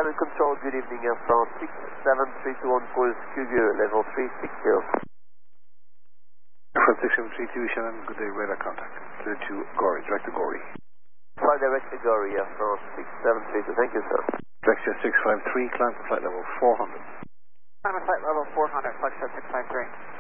Cabin control, good evening, Air France 67321 Pulse QView, level 360. France 6732 Shannon, good day, radar contact. Clear to Gorey, direct to Gorey. Fly direct to Gorey, Air France 6732, thank you, sir. Direct 653, climb to flight level 400. Climb to flight level 400, Flexjet 653.